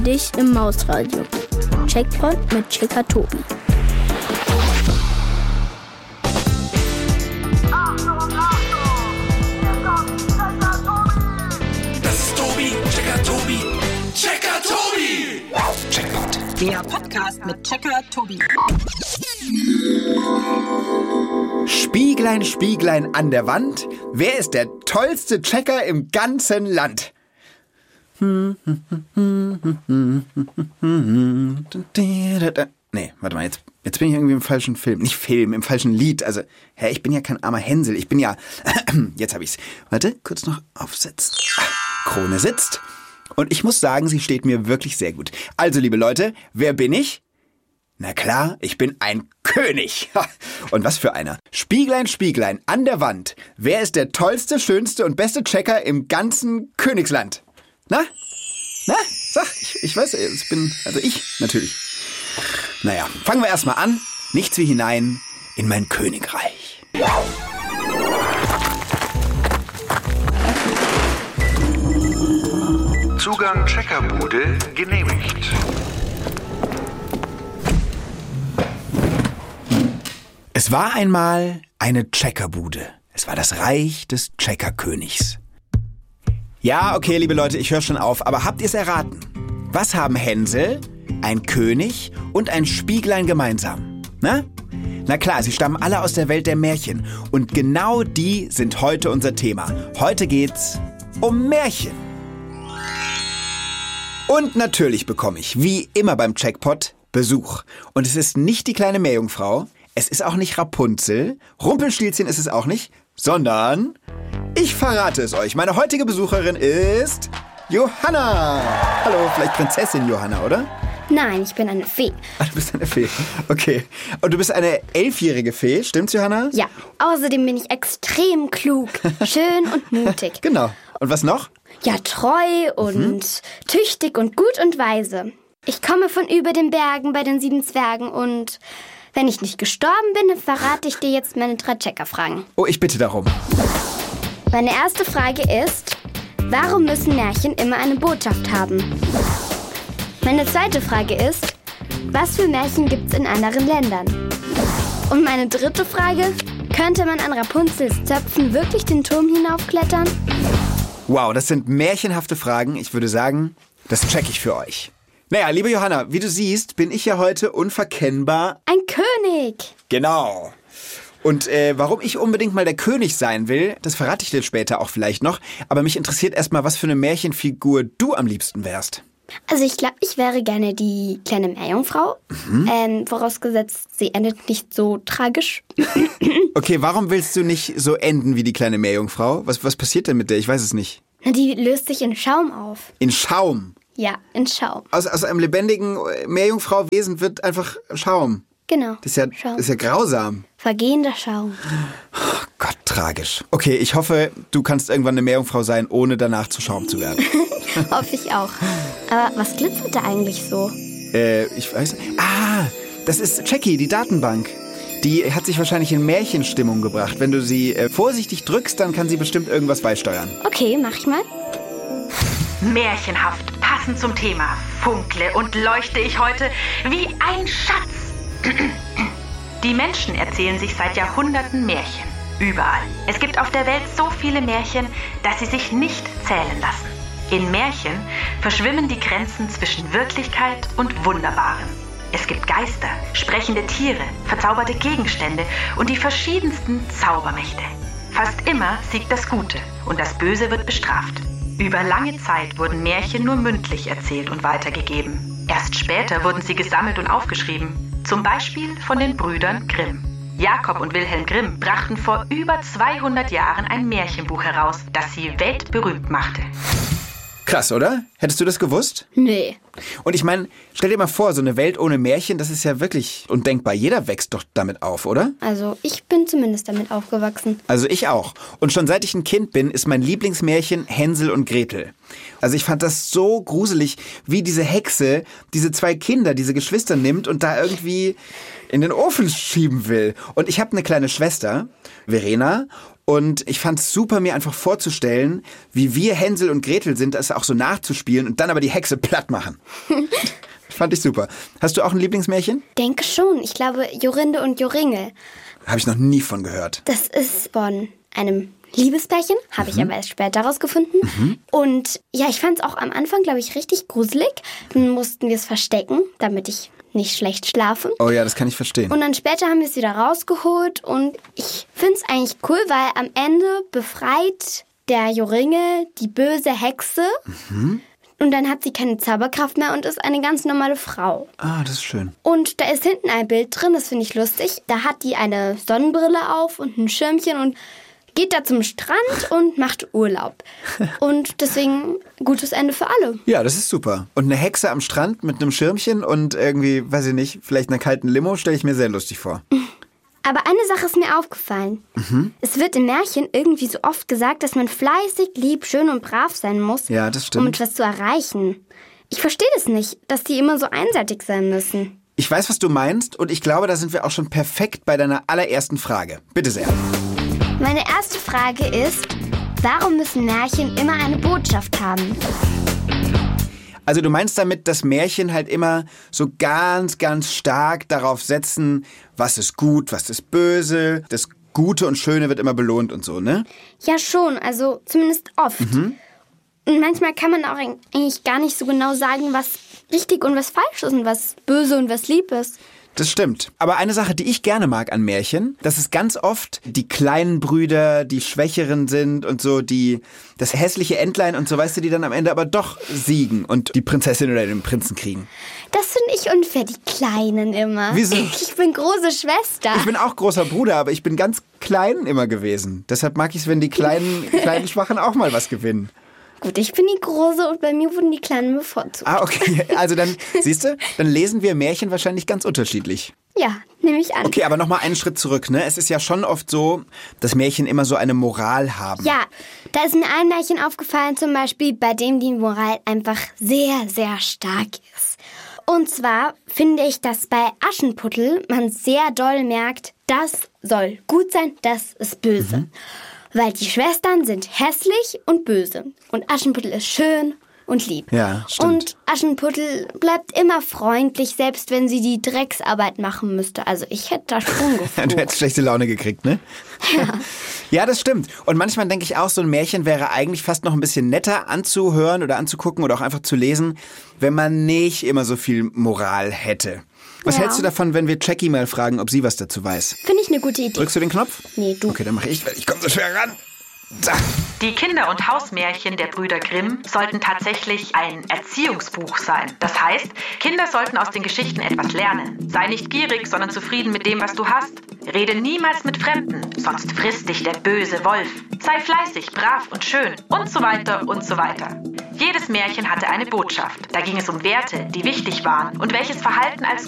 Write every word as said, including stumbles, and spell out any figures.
dich im Mausradio. Checkpoint mit Checker Tobi. Das ist Tobi, Checker Tobi, Checker Tobi. Checkpoint. Der Podcast mit Checker Tobi. Spieglein, Spieglein an der Wand, wer ist der tollste Checker im ganzen Land? Nee, warte mal, jetzt, jetzt bin ich irgendwie im falschen Film. Nicht Film, im falschen Lied. Also, hä, ich bin ja kein armer Hänsel. Ich bin ja... Jetzt habe ich's. Warte, kurz noch aufsetzen. Krone sitzt. Und ich muss sagen, sie steht mir wirklich sehr gut. Also, liebe Leute, wer bin ich? Na klar, ich bin ein König. Und was für einer. Spieglein, Spieglein an der Wand. Wer ist der tollste, schönste und beste Checker im ganzen Königsland? Na? Na? Sag, ich, ich weiß, ich bin, also ich natürlich. Naja, fangen wir erstmal an. Nichts wie hinein in mein Königreich. Zugang Checkerbude genehmigt. Es war einmal eine Checkerbude. Es war das Reich des Checkerkönigs. Ja, okay, liebe Leute, ich höre schon auf, aber habt ihr es erraten? Was haben Hänsel, ein König und ein Spieglein gemeinsam? Na? Na klar, sie stammen alle aus der Welt der Märchen. Und genau die sind heute unser Thema. Heute geht's um Märchen. Und natürlich bekomme ich, wie immer beim Checkpot, Besuch. Und es ist nicht die kleine Meerjungfrau, es ist auch nicht Rapunzel, Rumpelstilzchen ist es auch nicht, sondern... Ich verrate es euch. Meine heutige Besucherin ist Johanna. Hallo, vielleicht Prinzessin Johanna, oder? Nein, ich bin eine Fee. Ah, du bist eine Fee. Okay. Und du bist eine elfjährige Fee, stimmt's, Johanna? Ja, außerdem bin ich extrem klug, schön und mutig. Genau. Und was noch? Ja, treu und mhm. tüchtig und gut und weise. Ich komme von über den Bergen bei den sieben Zwergen und wenn ich nicht gestorben bin, verrate ich dir jetzt meine drei Checker-Fragen. Oh, ich bitte darum. Meine erste Frage ist, warum müssen Märchen immer eine Botschaft haben? Meine zweite Frage ist, was für Märchen gibt's in anderen Ländern? Und meine dritte Frage, könnte man an Rapunzels Zöpfen wirklich den Turm hinaufklettern? Wow, das sind märchenhafte Fragen. Ich würde sagen, das check ich für euch. Naja, liebe Johanna, wie du siehst, bin ich ja heute unverkennbar... Ein König! Genau. Und äh, warum ich unbedingt mal der König sein will, das verrate ich dir später auch vielleicht noch. Aber mich interessiert erstmal, was für eine Märchenfigur du am liebsten wärst. Also ich glaube, ich wäre gerne die kleine Meerjungfrau. Mhm. Ähm, vorausgesetzt, sie endet nicht so tragisch. Okay, warum willst du nicht so enden wie die kleine Meerjungfrau? Was, was passiert denn mit der? Ich weiß es nicht. Na, die löst sich in Schaum auf. In Schaum? Ja, in Schaum. Aus, aus einem lebendigen Meerjungfrau-Wesen wird einfach Schaum. Genau. Das ist ja, Schaum. Das ist ja grausam. Vergehender Schaum. Oh Gott, tragisch. Okay, ich hoffe, du kannst irgendwann eine Meerjungfrau sein, ohne danach zu Schaum zu werden. Hoffe ich auch. Aber was glitzert da eigentlich so? Äh, ich weiß nicht. Ah, das ist Jackie, die Datenbank. Die hat sich wahrscheinlich in Märchenstimmung gebracht. Wenn du sie äh, vorsichtig drückst, dann kann sie bestimmt irgendwas beisteuern. Okay, mach ich mal. Märchenhaft, passend zum Thema, funkle und leuchte ich heute wie ein Schatz. Die Menschen erzählen sich seit Jahrhunderten Märchen. Überall. Es gibt auf der Welt so viele Märchen, dass sie sich nicht zählen lassen. In Märchen verschwimmen die Grenzen zwischen Wirklichkeit und Wunderbarem. Es gibt Geister, sprechende Tiere, verzauberte Gegenstände und die verschiedensten Zaubermächte. Fast immer siegt das Gute und das Böse wird bestraft. Über lange Zeit wurden Märchen nur mündlich erzählt und weitergegeben. Erst später wurden sie gesammelt und aufgeschrieben. Zum Beispiel von den Brüdern Grimm. Jakob und Wilhelm Grimm brachten vor über zweihundert Jahren ein Märchenbuch heraus, das sie weltberühmt machte. Krass, oder? Hättest du das gewusst? Nee. Und ich meine, stell dir mal vor, so eine Welt ohne Märchen, das ist ja wirklich undenkbar. Jeder wächst doch damit auf, oder? Also ich bin zumindest damit aufgewachsen. Also ich auch. Und schon seit ich ein Kind bin, ist mein Lieblingsmärchen Hänsel und Gretel. Also ich fand das so gruselig, wie diese Hexe diese zwei Kinder, diese Geschwister nimmt und da irgendwie in den Ofen schieben will. Und ich habe eine kleine Schwester, Verena, Und ich fand es super, mir einfach vorzustellen, wie wir Hänsel und Gretel sind, das auch so nachzuspielen und dann aber die Hexe platt machen. Fand ich super. Hast du auch ein Lieblingsmärchen? Denke schon. Ich glaube, Jorinde und Joringel. Habe ich noch nie von gehört. Das ist von einem Liebespärchen, habe ich aber erst später rausgefunden. Mhm. Und ja, ich fand es auch am Anfang, glaube ich, richtig gruselig. Dann mussten wir es verstecken, damit ich nicht schlecht schlafe. Oh ja, das kann ich verstehen. Und dann später haben wir es wieder rausgeholt. Und ich finde es eigentlich cool, weil am Ende befreit der Joringel die böse Hexe. Mhm. Und dann hat sie keine Zauberkraft mehr und ist eine ganz normale Frau. Ah, das ist schön. Und da ist hinten ein Bild drin, das finde ich lustig. Da hat die eine Sonnenbrille auf und ein Schirmchen und geht da zum Strand und macht Urlaub. Und deswegen gutes Ende für alle. Ja, das ist super. Und eine Hexe am Strand mit einem Schirmchen und irgendwie, weiß ich nicht, vielleicht einer kalten Limo, stelle ich mir sehr lustig vor. Aber eine Sache ist mir aufgefallen. Mhm. Es wird im Märchen irgendwie so oft gesagt, dass man fleißig, lieb, schön und brav sein muss, ja, das stimmt, um etwas zu erreichen. Ich verstehe das nicht, dass die immer so einseitig sein müssen. Ich weiß, was du meinst und ich glaube, da sind wir auch schon perfekt bei deiner allerersten Frage. Bitte sehr. Meine erste Frage ist, warum müssen Märchen immer eine Botschaft haben? Also du meinst damit, dass Märchen halt immer so ganz, ganz stark darauf setzen, was ist gut, was ist böse, das Gute und Schöne wird immer belohnt und so, ne? Ja schon, also zumindest oft. Mhm. Und manchmal kann man auch eigentlich gar nicht so genau sagen, was richtig und was falsch ist und was böse und was lieb ist. Das stimmt. Aber eine Sache, die ich gerne mag an Märchen, dass es ganz oft die kleinen Brüder, die Schwächeren sind und so, die das hässliche Entlein und so, weißt du, die dann am Ende aber doch siegen und die Prinzessin oder den Prinzen kriegen. Das finde ich unfair, die Kleinen immer. Wieso? Ich bin große Schwester. Ich bin auch großer Bruder, aber ich bin ganz klein immer gewesen. Deshalb mag ich es, wenn die kleinen, kleinen Schwachen auch mal was gewinnen. Gut, ich bin die Große und bei mir wurden die Kleinen bevorzugt. Ah, okay. Also dann, siehst du, dann lesen wir Märchen wahrscheinlich ganz unterschiedlich. Ja, nehme ich an. Okay, aber nochmal einen Schritt zurück, ne? Es ist ja schon oft so, dass Märchen immer so eine Moral haben. Ja, da ist mir ein Märchen aufgefallen, zum Beispiel, bei dem die Moral einfach sehr, sehr stark ist. Und zwar finde ich, dass bei Aschenputtel man sehr doll merkt, das soll gut sein, das ist böse. Mhm. Weil die Schwestern sind hässlich und böse. Und Aschenputtel ist schön und lieb. Ja, stimmt. Und Aschenputtel bleibt immer freundlich, selbst wenn sie die Drecksarbeit machen müsste. Also ich hätte da Sprung geflogen. Du hättest schlechte Laune gekriegt, ne? Ja. Ja, das stimmt. Und manchmal denke ich auch, so ein Märchen wäre eigentlich fast noch ein bisschen netter anzuhören oder anzugucken oder auch einfach zu lesen, wenn man nicht immer so viel Moral hätte. Was ja. hältst du davon, wenn wir Jackie mal fragen, ob sie was dazu weiß? Finde ich eine gute Idee. Drückst du den Knopf? Nee, du. Okay, dann mache ich, weil ich komme so schwer ran. Da. Die Kinder- und Hausmärchen der Brüder Grimm sollten tatsächlich ein Erziehungsbuch sein. Das heißt, Kinder sollten aus den Geschichten etwas lernen. Sei nicht gierig, sondern zufrieden mit dem, was du hast. Rede niemals mit Fremden, sonst frisst dich der böse Wolf. Sei fleißig, brav und schön und so weiter und so weiter. Jedes Märchen hatte eine Botschaft. Da ging es um Werte, die wichtig waren und welches Verhalten als